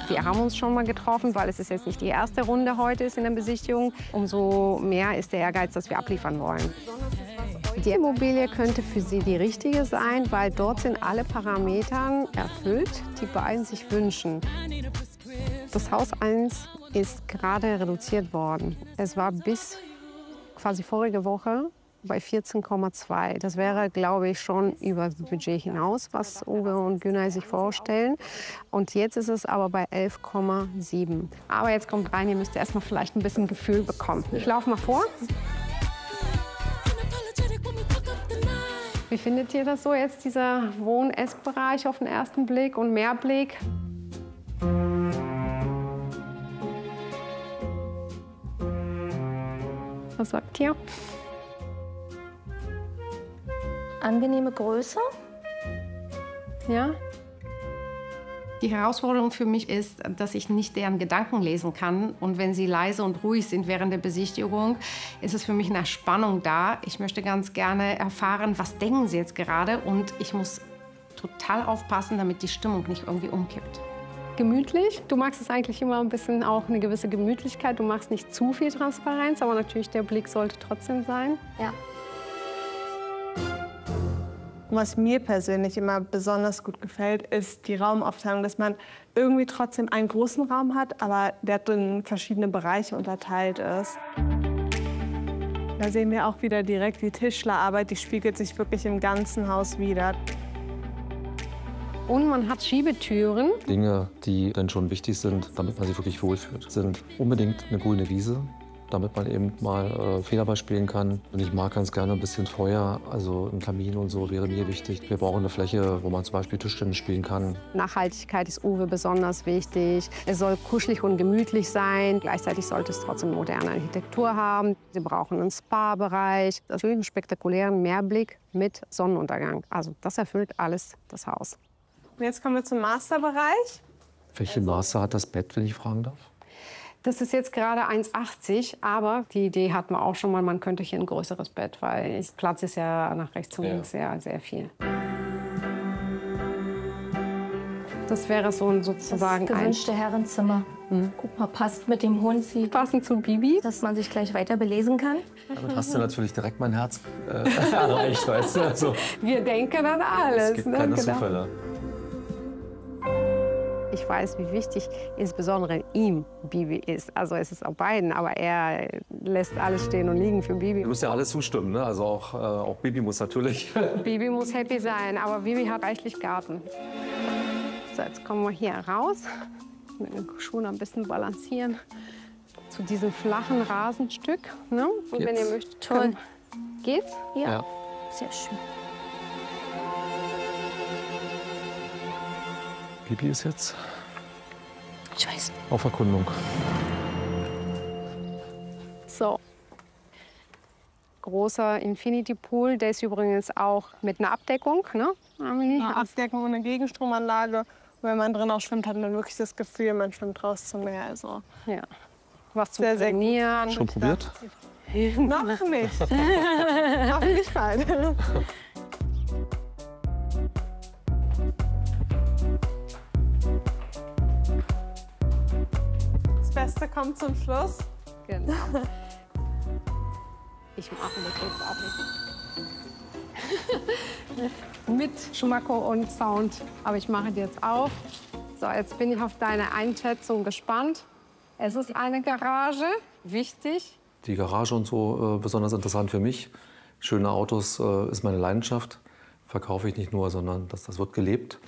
Wir haben uns schon mal getroffen, weil es ist jetzt nicht die erste Runde heute ist in der Besichtigung. Umso mehr ist der Ehrgeiz, dass wir abliefern wollen. Die Immobilie könnte für Sie die richtige sein, weil dort sind alle Parameter erfüllt, die beiden sich wünschen. Das Haus 1 ist gerade reduziert worden. Es war bis quasi vorige Woche bei 14,2. Das wäre, glaube ich, schon über das Budget hinaus, was Uwe und Günay sich vorstellen. Und jetzt ist es aber bei 11,7. Aber jetzt kommt rein, ihr müsst erst mal vielleicht ein bisschen Gefühl bekommen. Ich laufe mal vor. Wie findet ihr das so jetzt, dieser Wohn-Ess-Bereich auf den ersten Blick und Mehrblick? Was sagt ihr? Angenehme Größe. Ja. Die Herausforderung für mich ist, dass ich nicht deren Gedanken lesen kann. Und wenn sie leise und ruhig sind während der Besichtigung, ist es für mich eine Spannung da. Ich möchte ganz gerne erfahren, was denken sie jetzt gerade. Und ich muss total aufpassen, damit die Stimmung nicht irgendwie umkippt. Gemütlich. Du magst es eigentlich immer ein bisschen auch eine gewisse Gemütlichkeit. Du machst nicht zu viel Transparenz, aber natürlich der Blick sollte trotzdem sein. Ja. Was mir persönlich immer besonders gut gefällt, ist die Raumaufteilung, dass man irgendwie trotzdem einen großen Raum hat, aber der in verschiedene Bereiche unterteilt ist. Da sehen wir auch wieder direkt die Tischlerarbeit, die spiegelt sich wirklich im ganzen Haus wider. Und man hat Schiebetüren. Dinge, die dann schon wichtig sind, damit man sich wirklich wohlfühlt, sind unbedingt eine grüne Wiese, damit man eben mal Federball spielen kann. Und ich mag ganz gerne ein bisschen Feuer, also ein Kamin und so wäre mir wichtig. Wir brauchen eine Fläche, wo man zum Beispiel Tischtennis spielen kann. Nachhaltigkeit ist Uwe besonders wichtig. Es soll kuschelig und gemütlich sein. Gleichzeitig sollte es trotzdem moderne Architektur haben. Sie brauchen einen Spa-Bereich, natürlich einen spektakulären Meerblick mit Sonnenuntergang. Also das erfüllt alles das Haus. Und jetzt kommen wir zum Masterbereich. Welche Maße hat das Bett, wenn ich fragen darf? Das ist jetzt gerade 1,80, aber die Idee hatten wir auch schon mal, man könnte hier ein größeres Bett, weil Platz ist ja nach rechts und links sehr, sehr viel. Das wäre so sozusagen das gewünschte Herrenzimmer. Guck mal, passt mit dem Hund. Passend zu Bibi. Dass man sich gleich weiter belesen kann. Damit hast du natürlich direkt mein Herz erreicht, weißt du? Also, wir denken an alles. Es gibt keine Zufälle. Ich weiß, wie wichtig insbesondere ihm Bibi ist. Also es ist auch beiden, aber er lässt alles stehen und liegen für Bibi. Du musst ja alles zustimmen, ne? Also auch Bibi muss natürlich. Bibi muss happy sein, aber Bibi hat reichlich Garten. So, jetzt kommen wir hier raus. Mit den Schuhen ein bisschen balancieren. Zu diesem flachen Rasenstück. Ne? Und wenn ihr möchtet, toll. Geht's? Ja. Sehr schön. Bibi ist jetzt ich weiß. auf Erkundung. So. Großer Infinity Pool, der ist übrigens auch mit einer Abdeckung, ne? Eine Abdeckung und eine Gegenstromanlage. Und wenn man drin auch schwimmt, hat man wirklich das Gefühl, man schwimmt raus zum Meer. Also ja. Was zu trainieren. Schon probiert? Noch nicht. Hoffentlich bald. Das Beste kommt zum Schluss. Genau. Ich mache das jetzt ab. Mit Schmacko und Sound. Aber ich mache die jetzt auf. So, jetzt bin ich auf deine Einschätzung gespannt. Es ist eine Garage, wichtig. Die Garage und so besonders interessant für mich. Schöne Autos ist meine Leidenschaft. Verkaufe ich nicht nur, sondern das wird gelebt.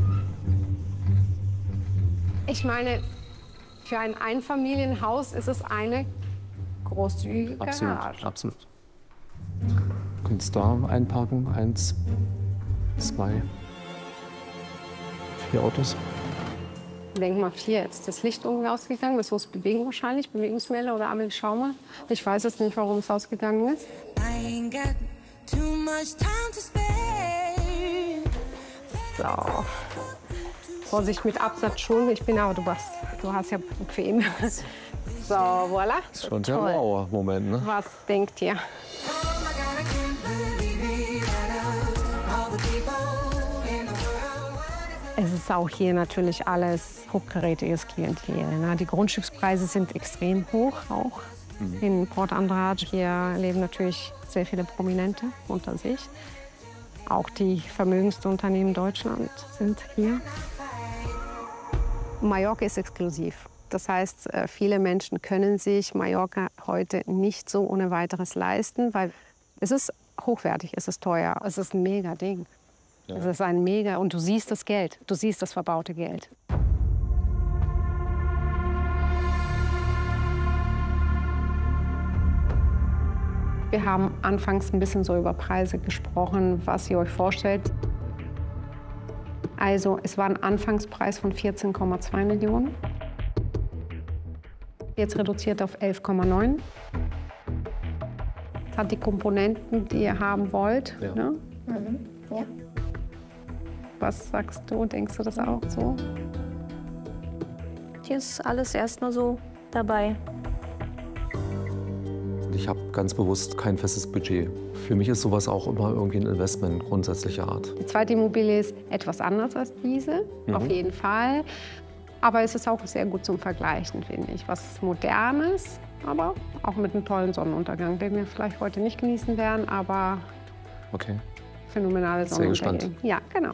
Ich meine, für ein Einfamilienhaus ist es eine großzügige Garage. Absolut. Du kannst da einparken. 1, 2, 4 Autos. Denk mal 4, jetzt ist das Licht irgendwie ausgegangen. Das muss bewegen wahrscheinlich, Bewegungsmelder oder Amelie, schau mal. Ich weiß jetzt nicht, warum es ausgegangen ist. So. Vorsicht mit Absatzschuhen. Ich bin aber, du hast ja bequem. So, voilà. Das ist schon der Wow-Moment, ne? Was denkt ihr? Es ist auch hier natürlich alles hochkarätiges Klientel. Ne? Die Grundstückspreise sind extrem hoch auch. In Port Andrade hier leben natürlich sehr viele Prominente unter sich. Auch die vermögendsten Unternehmen Deutschlands sind hier. Mallorca ist exklusiv. Das heißt, viele Menschen können sich Mallorca heute nicht so ohne weiteres leisten, weil es ist hochwertig, es ist teuer, es ist ein mega Ding. Ja. Es ist ein mega, und du siehst das Geld, du siehst das verbaute Geld. Wir haben anfangs ein bisschen so über Preise gesprochen, was ihr euch vorstellt. Also es war ein Anfangspreis von 14,2 Millionen. Jetzt reduziert auf 11,9. Das hat die Komponenten, die ihr haben wollt. Ja. Ne? Ja. Was sagst du? Denkst du das auch so? Hier ist alles erstmal so dabei. Ich habe ganz bewusst kein festes Budget. Für mich ist sowas auch immer irgendwie ein Investment grundsätzlicher Art. Die zweite Immobilie ist etwas anders als diese, auf jeden Fall. Aber es ist auch sehr gut zum Vergleichen, finde ich. Was Modernes, aber auch mit einem tollen Sonnenuntergang, den wir vielleicht heute nicht genießen werden, aber Okay. phänomenale Sehr Sonnenuntergänge. gespannt. Ja, genau.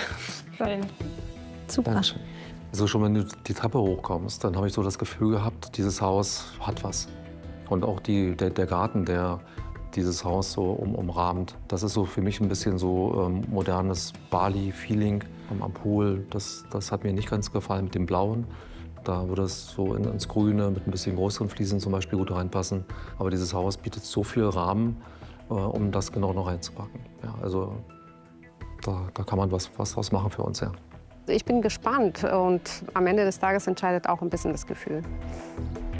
Super. Dankeschön. Also schon wenn du die Treppe hochkommst, dann habe ich so das Gefühl gehabt, dieses Haus hat was. Und auch der Garten, der dieses Haus so umrahmt, das ist so für mich ein bisschen so modernes Bali-Feeling am Pool. Das hat mir nicht ganz gefallen mit dem Blauen. Da würde es so ins Grüne mit ein bisschen größeren Fliesen zum Beispiel gut reinpassen. Aber dieses Haus bietet so viel Rahmen, um das genau noch reinzupacken. Ja, also da kann man was draus machen für uns, ja. Ich bin gespannt und am Ende des Tages entscheidet auch ein bisschen das Gefühl.